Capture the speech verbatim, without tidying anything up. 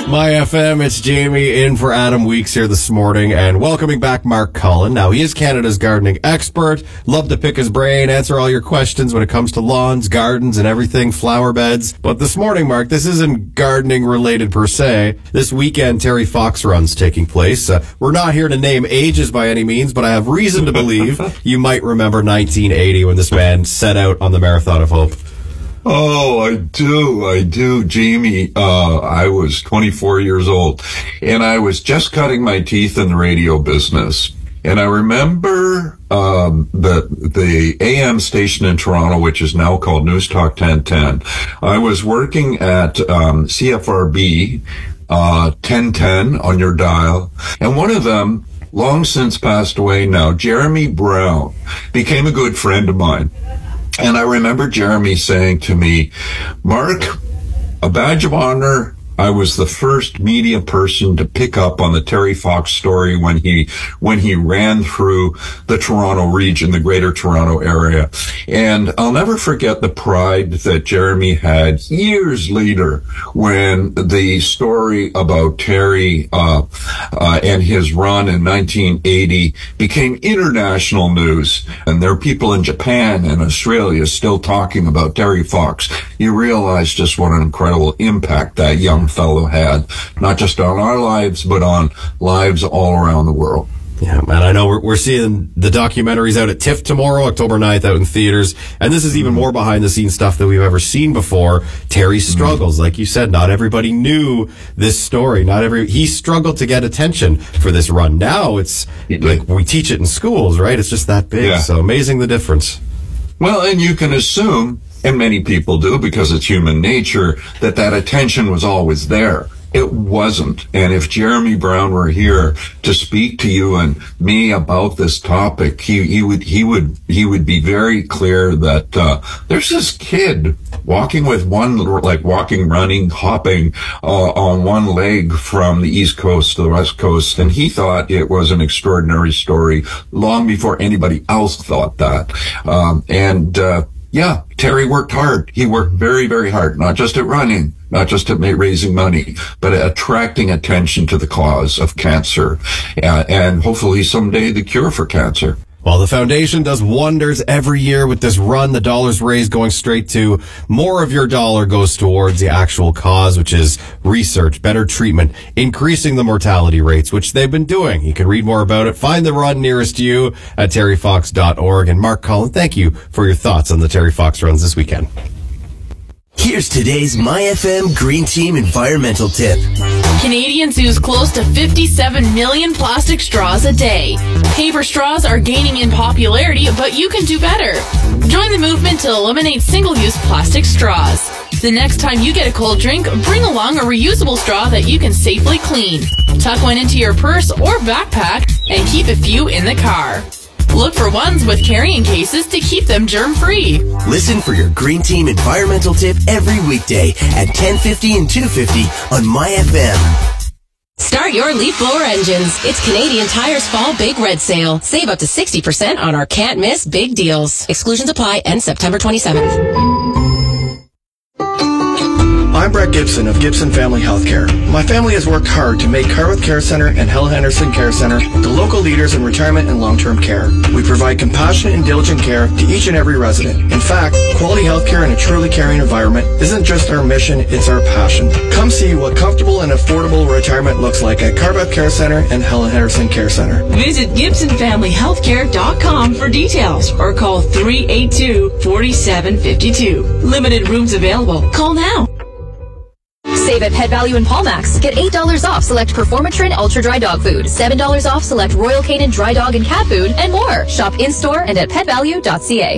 My F M, it's Jamie in for Adam Weeks here this morning, and welcoming back Mark Cullen. Now, he is Canada's gardening expert. Love to pick his brain, answer all your questions when it comes to lawns, gardens, and everything, flower beds. But this morning, Mark, this isn't gardening related per se. This weekend, Terry Fox run's taking place. Uh, we're not here to name ages by any means, but I have reason to believe you might remember nineteen eighty when this man set out on the Marathon of Hope. Oh, I do. I do, Jamie. Uh, I was twenty-four years old and I was just cutting my teeth in the radio business. And I remember, um, the, the A M station in Toronto, which is now called News Talk ten ten. I was working at, um, C F R B, uh, ten ten on your dial. And one of them, long since passed away now, Jeremy Brown, became a good friend of mine. And I remember Jeremy saying to me, Mark, a badge of honor, I was the first media person to pick up on the Terry Fox story when he, when he ran through the Toronto region, the greater Toronto area. And I'll never forget the pride that Jeremy had years later when the story about Terry, uh, uh, and his run in nineteen eighty became international news. And there are people in Japan and Australia still talking about Terry Fox. You realize just what an incredible impact that young fellow had, not just on our lives, but on lives all around the world. Yeah, man, I know we're, we're seeing the documentaries out at TIFF tomorrow, October ninth, out in theaters. And this is even more behind-the-scenes stuff than we've ever seen before. Terry's struggles, like you said, not everybody knew this story. Not every he struggled to get attention for this run. Now it's like we teach it in schools, right? It's just that big. Yeah. So amazing the difference. Well, and you can assume, and many people do because it's human nature, that that attention was always there. It wasn't. And if Jeremy Brown were here to speak to you and me about this topic, he, he would, he would, he would be very clear that, uh, there's this kid walking with one, like walking, running, hopping, uh, on one leg from the East Coast to the West Coast. And he thought it was an extraordinary story long before anybody else thought that. Um, and, uh, yeah, Terry worked hard. He worked very, very hard, not just at running, not just at raising money, but at attracting attention to the cause of cancer, uh, and hopefully someday the cure for cancer. Well, the foundation does wonders every year with this run. The dollars raised going straight to more of your dollar goes towards the actual cause, which is research, better treatment, increasing the mortality rates, which they've been doing. You can read more about it. Find the run nearest you at terry fox dot org. And Mark Cullen, thank you for your thoughts on the Terry Fox runs this weekend. Here's today's My F M Green Team environmental tip. Canadians use close to fifty-seven million plastic straws a day. Paper straws are gaining in popularity, but you can do better. Join the movement to eliminate single-use plastic straws. The next time you get a cold drink, bring along a reusable straw that you can safely clean. Tuck one into your purse or backpack and keep a few in the car. Look for ones with carrying cases to keep them germ-free. Listen for your Green Team environmental tip every weekday at ten fifty and two fifty on My F M. Start your leaf blower engines. It's Canadian Tire's Fall Big Red Sale. Save up to sixty percent on our can't-miss big deals. Exclusions apply. End September twenty-seventh. I'm Brett Gibson of Gibson Family Healthcare. My family has worked hard to make Carwith Care Centre and Helen Henderson Care Centre the local leaders in retirement and long-term care. We provide compassionate and diligent care to each and every resident. In fact, quality healthcare in a truly caring environment isn't just our mission, it's our passion. Come see what comfortable and affordable retirement looks like at Carwith Care Centre and Helen Henderson Care Centre. Visit gibson family healthcare dot com for details or call three eight two, four seven five two. Limited rooms available. Call now. Save at Pet Value and Paulmax. Get eight dollars off select Performatrin Ultra Dry Dog Food, seven dollars off select Royal Canin Dry Dog and Cat Food, and more. Shop in-store and at pet value dot c a.